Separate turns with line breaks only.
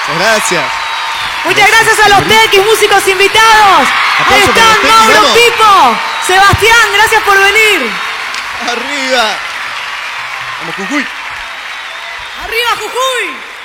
Gracias.
Muchas gracias a los Tequis, músicos invitados. Ahí están, Mauro, Pipo, Sebastián, gracias por venir.
Arriba. Vamos, Jujuy.
Arriba, Jujuy.